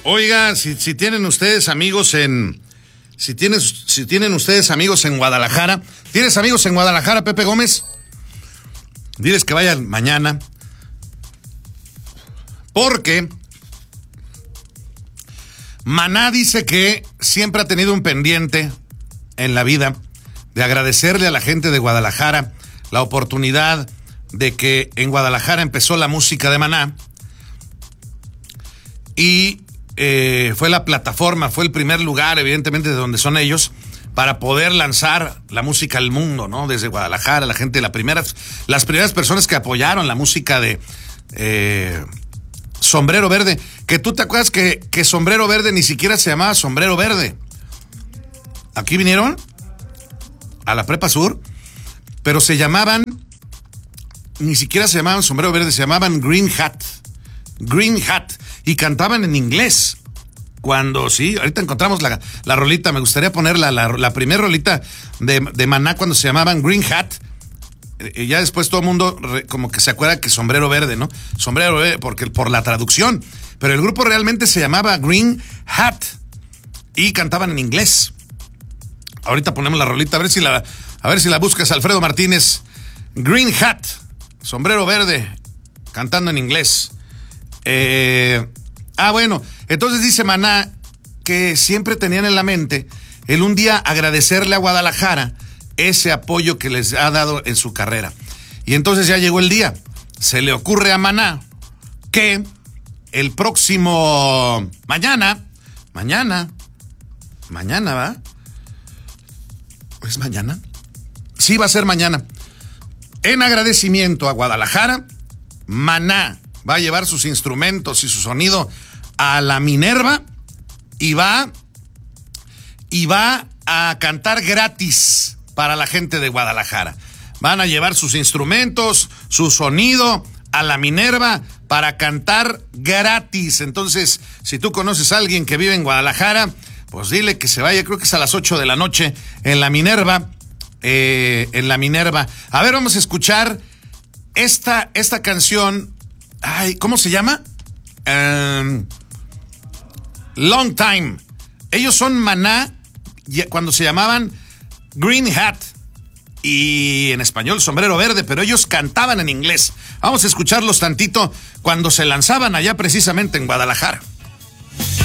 Oiga, si tienen ustedes amigos en... Si tienen ustedes amigos en Guadalajara. ¿Tienes amigos en Guadalajara, Pepe Gómez? Diles que vayan mañana. Porque Maná dice que siempre ha tenido un pendiente en la vida de agradecerle a la gente de Guadalajara la oportunidad de que en Guadalajara empezó la música de Maná. Y fue la plataforma, fue el primer lugar, evidentemente, de donde son ellos, para poder lanzar la música al mundo, ¿no? Desde Guadalajara, la gente, las primeras personas que apoyaron la música de Sombrero Verde. Que tú te acuerdas que Sombrero Verde ni siquiera se llamaba Sombrero Verde. Aquí vinieron a la Prepa Sur, pero ni siquiera se llamaban Sombrero Verde, se llamaban Green Hat. Green Hat. Y cantaban en inglés. Ahorita encontramos la rolita. Me gustaría poner la primera rolita de Maná cuando se llamaban Green Hat. Ya después todo el mundo como que se acuerda que Sombrero Verde, ¿no? Sombrero Verde por la traducción. Pero el grupo realmente se llamaba Green Hat. Y cantaban en inglés. Ahorita ponemos la rolita. A ver si la buscas, Alfredo Martínez. Green Hat. Sombrero Verde. Cantando en inglés. Bueno, entonces dice Maná que siempre tenían en la mente el un día agradecerle a Guadalajara ese apoyo que les ha dado en su carrera. Y entonces ya llegó el día. Se le ocurre a Maná que el próximo mañana, ¿va? ¿Es mañana? Sí, va a ser mañana. En agradecimiento a Guadalajara, Maná va a llevar sus instrumentos y su sonido a la Minerva y va a cantar gratis para la gente de Guadalajara. Van a llevar sus instrumentos, su sonido a la Minerva para cantar gratis. Entonces, si tú conoces a alguien que vive en Guadalajara, pues dile que se vaya, creo que es a las 8 de la noche en la Minerva. A ver, vamos a escuchar esta canción. ¿Cómo se llama? Long Time. Ellos son Maná cuando se llamaban Green Hat y en español Sombrero Verde, pero ellos cantaban en inglés. Vamos a escucharlos tantito cuando se lanzaban allá precisamente en Guadalajara.